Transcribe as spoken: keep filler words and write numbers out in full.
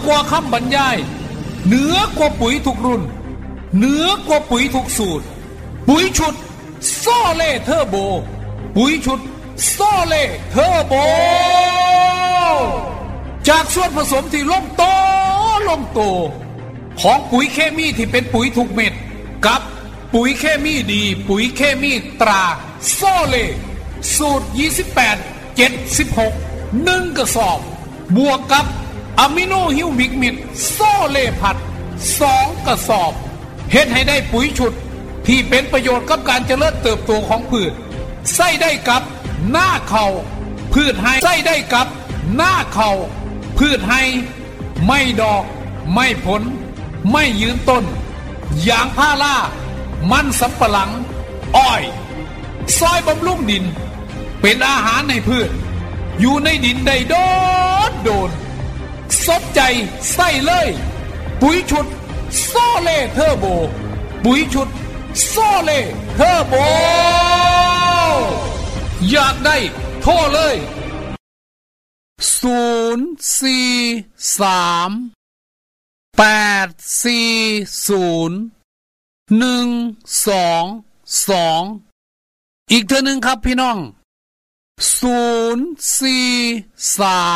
กว่าคำบรรยายเหนือกว่าปุ๋ยทุกรุ่นเหนือกว่าปุ๋ยทุกสูตรปุ๋ยชุดโซเล่เทอร์โบปุ๋ยชุดโซเล่เทอร์โบจากส่วนผสมที่ลงโตลงโตของปุ๋ยเคมีที่เป็นปุ๋ยทุกเม็ดกับปุ๋ยเคมีดีปุ๋ยเคมีตราโซเล่สูตรยี่สิบแปด เจ็ดสิบหก หนึ่งกระสอบบวกกับอะมิโนฮิวมิกมิดโซเล่ผัดสองกระสอบเฮ็ดให้ได้ปุ๋ยชุดที่เป็นประโยชน์กับการเจริญเติบโตของพืชใส่ได้กับหน้าเขาพืชให้ใส่ได้กับหน้าเขาพืชให้ไม่ดอกไม่ผลไม่ยืนต้นยางพารามันสำปะหลังอ้อยซอยบำรุงดินเป็นอาหารในพืชอยู่ในดินได้โดดโดนสนใจใส่เลยปุ๋ยชุดโซเล่เทอร์โบปุ๋ยชุดโซเล่เทอร์โบอยากได้โทรเลยศูนย์ สี่ สาม แปด สี่ ศูนย์ หนึ่ง สอง สองอีกเทื่อนึงครับพี่น้องศูนย์ สี่ สาม